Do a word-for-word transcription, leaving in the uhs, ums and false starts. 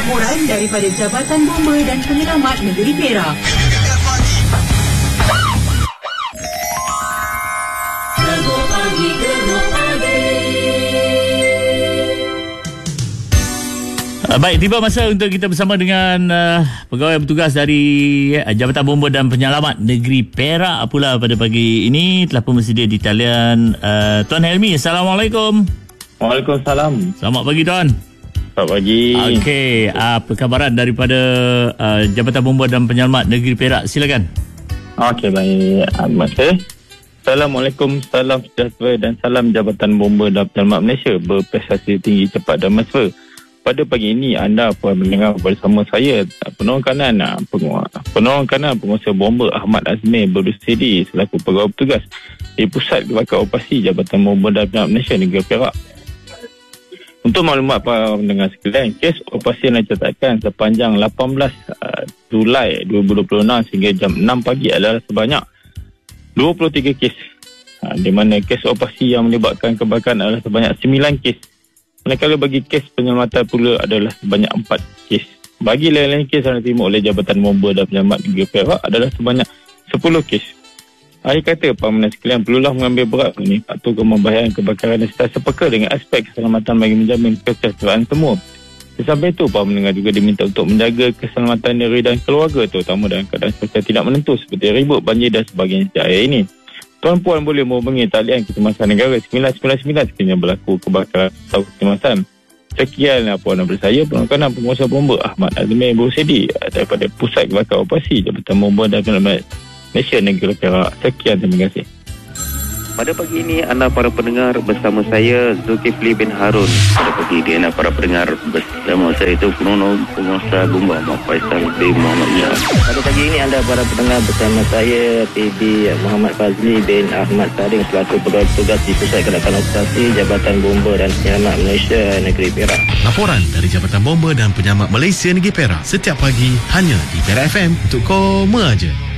laporan daripada Jabatan Bomba dan Penyelamat Negeri Perak. Uh, baik, tiba masa untuk kita bersama dengan uh, pegawai bertugas dari uh, Jabatan Bomba dan Penyelamat Negeri Perak pula pada pagi ini. Telah pun bersedia di talian uh, Tuan Helmi. Assalamualaikum. Waalaikumsalam. Selamat pagi, Tuan. Selamat pagi. Okey, uh, perkabaran daripada uh, Jabatan Bomba dan Penyelamat Negeri Perak. Silakan. Okey, baik. Terima kasih. Assalamualaikum, salam sejahtera dan salam Jabatan Bomba dan Penyelamat Malaysia berprestasi tinggi, cepat dan mesra. Pada pagi ini anda puan mendengar bersama saya penolong kanan penolong kanan penguasa bomba Ahmad Azmi Berdusedi selaku pegawai bertugas di Pusat Kebakaran Operasi Jabatan Bomba dan Penyelamat Malaysia Negeri Perak. Untuk maklumat para pendengar sekalian, kes operasi yang dicatatkan sepanjang lapan belas Julai dua ribu dua puluh enam sehingga jam enam pagi adalah sebanyak dua puluh tiga kes, di mana kes operasi yang melibatkan kebakaran adalah sebanyak sembilan kes. Manakala bagi kes penyelamatan pula adalah sebanyak empat kes. Bagi lain-lain kes yang diterima oleh Jabatan Bomba dan Penyelamat Negeri Perak adalah sebanyak sepuluh kes. Akhir kata, para pendengar sekalian perlulah mengambil berat ini faktor membahayakan kebakaran dan serta sepeka dengan aspek keselamatan bagi menjamin kesejahteraan semua. Di samping itu, para pendengar juga diminta untuk menjaga keselamatan diri dan keluarga, terutama dalam keadaan cuaca tidak menentu seperti ribut, banjir dan sebagainya sejak hari ini. Tuan-puan boleh menghubungi talian Kecemasan Negara sembilan sembilan sembilan sekiranya berlaku kebakaran atau kecemasan. Sekian laporan daripada saya, penolong kanan penguasa bomba Ahmad Azmi Berdusedi daripada Pusat Kebakaran Operasi Jabatan Bomba dan Penyelamat Malaysia Negeri Perak. Sekian, terima kasih. Pada pagi ini anda para pendengar bersama saya Zulkifli bin Harun. Pada pagi ini anda para pendengar bersama saya itu penolong penguasa bomba Muhammad Faisal bin Muhammad Nia. Pada pagi ini anda para pendengar bersama saya P B Muhammad Fazli bin Ahmad Sading selaku pegawai petugas di Pusat Kebakaran Operasi Jabatan Bomba dan Penyelamat Malaysia Negeri Perak. Laporan dari Jabatan Bomba dan Penyelamat Malaysia Negeri Perak setiap pagi hanya di Perak F M untuk koma aja.